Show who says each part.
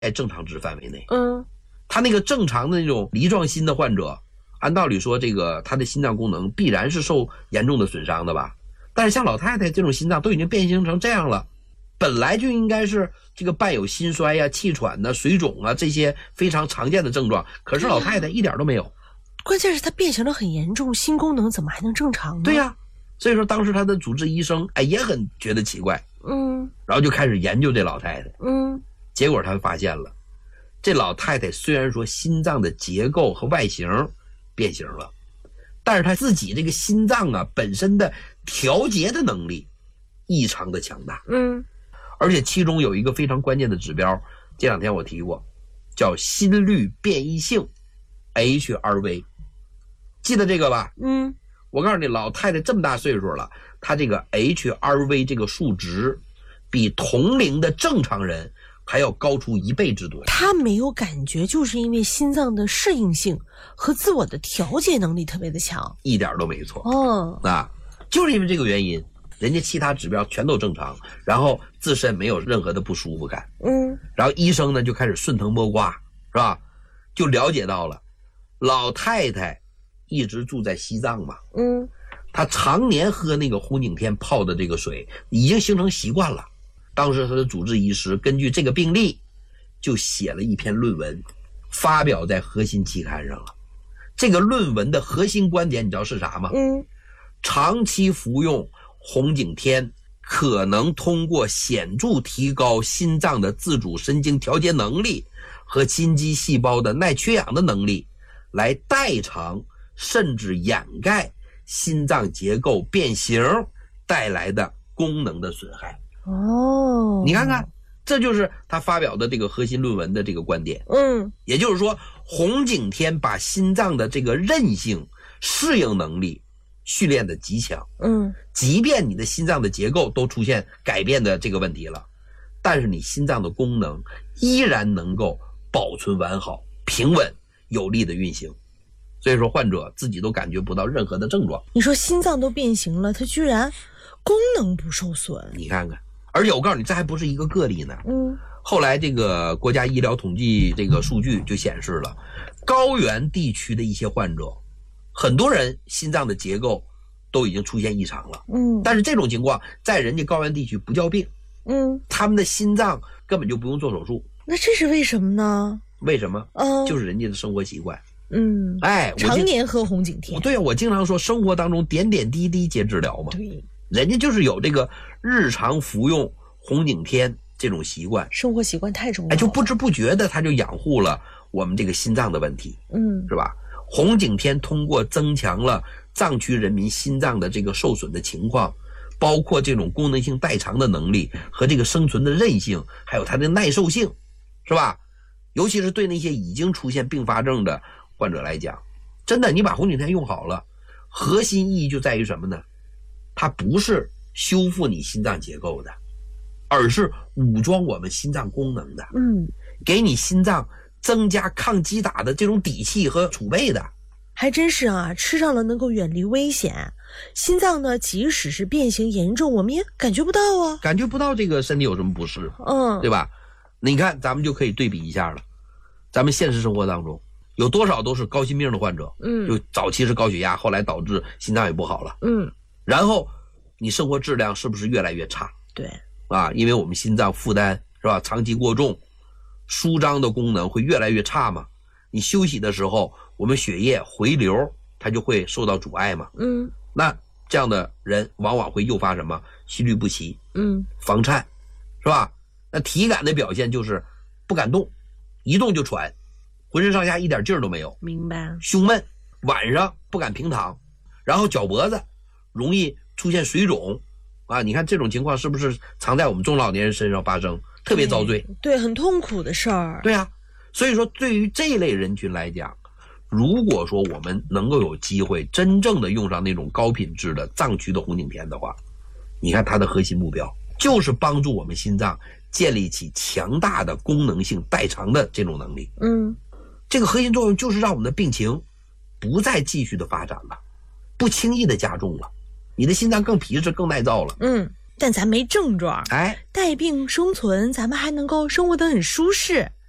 Speaker 1: 正常值范围内。
Speaker 2: 他
Speaker 1: 那个正常的那种梨状心的患者，按道理说这个他的心脏功能必然是受严重的损伤的吧？但是像老太太这种心脏都已经变形成这样了，本来就应该是这个伴有心衰呀、气喘呐、水肿啊这些非常常见的症状，可是老太太一点都没有。
Speaker 2: 关键是她变形得很严重，心功能怎么还能正常呢？
Speaker 1: 对呀，所以说当时他的主治医生也很觉得奇怪，然后就开始研究这老太太，结果他发现了。这老太太虽然说心脏的结构和外形变形了，但是她自己这个心脏本身的调节的能力异常的强大。而且其中有一个非常关键的指标，这两天我提过，叫心率变异性 HRV， 记得这个吧？我告诉你，老太太这么大岁数了，她这个 HRV 这个数值比同龄的正常人还要高出1倍之多。
Speaker 2: 他没有感觉，就是因为心脏的适应性和自我的调节能力特别的强，
Speaker 1: 一点都没错。就是因为这个原因，人家其他指标全都正常，然后自身没有任何的不舒服感。然后医生呢就开始顺藤摸瓜，是吧？就了解到了老太太一直住在西藏嘛，她常年喝那个红景天泡的这个水，已经形成习惯了。当时他的主治医师根据这个病例就写了一篇论文，发表在核心期刊上了。这个论文的核心观点你知道是啥吗？长期服用红景天可能通过显著提高心脏的自主神经调节能力和心肌细胞的耐缺氧的能力，来代偿甚至掩盖心脏结构变形带来的功能的损害。你看看，这就是他发表的这个核心论文的这个观点。也就是说，红景天把心脏的这个韧性、适应能力训练的极强。即便你的心脏的结构都出现改变的这个问题了，但是你心脏的功能依然能够保存完好、平稳、有力的运行。所以说，患者自己都感觉不到任何的症状。
Speaker 2: 你说心脏都变形了，它居然功能不受损，
Speaker 1: 你看看。而且我告诉你，这还不是一个个例呢。后来这个国家医疗统计这个数据就显示了，高原地区的一些患者，很多人心脏的结构都已经出现异常了。但是这种情况在人家高原地区不叫病。他们的心脏根本就不用做手术。
Speaker 2: 那这是为什么呢？
Speaker 1: 为什么？就是人家的生活习惯。
Speaker 2: 常年喝红景天。
Speaker 1: 对啊，我经常说生活当中点点滴滴皆治疗嘛。
Speaker 2: 对，
Speaker 1: 人家就是有这个日常服用红景天这种习惯，
Speaker 2: 生活习惯太重要了，
Speaker 1: 就不知不觉的他就养护了我们这个心脏的问题。是吧？红景天通过增强了藏区人民心脏的这个受损的情况，包括这种功能性代偿的能力和这个生存的韧性，还有它的耐受性，是吧？尤其是对那些已经出现并发症的患者来讲，真的你把红景天用好了，核心意义就在于什么呢？它不是修复你心脏结构的，而是武装我们心脏功能的，给你心脏增加抗击打的这种底气和储备的。
Speaker 2: 还真是啊，吃上了能够远离危险，心脏呢即使是变形严重，我们也感觉不到啊，
Speaker 1: 感觉不到这个身体有什么不适，对吧？你看咱们就可以对比一下了，咱们现实生活当中有多少都是高心病的患者，就早期是高血压，后来导致心脏也不好了，然后你生活质量是不是越来越差？
Speaker 2: 对
Speaker 1: 啊，因为我们心脏负担是吧，长期过重，舒张的功能会越来越差嘛。你休息的时候，我们血液回流它就会受到阻碍嘛。那这样的人往往会诱发什么？心律不齐，房颤，是吧？那体感的表现就是不敢动，一动就喘，浑身上下一点劲儿都没有。
Speaker 2: 明白。
Speaker 1: 胸闷，晚上不敢平躺，然后脚脖子容易出现水肿啊！你看这种情况是不是常在我们中老年人身上发生，特别遭罪？
Speaker 2: 对，很痛苦的事儿。
Speaker 1: 对啊，所以说对于这类人群来讲，如果说我们能够有机会真正的用上那种高品质的藏区的红景天的话，你看它的核心目标就是帮助我们心脏建立起强大的功能性代偿的这种能力。这个核心作用就是让我们的病情不再继续的发展了，不轻易的加重了，你的心脏更皮实更耐造了。
Speaker 2: 但咱没症状，带病生存，咱们还能够生活得很舒适。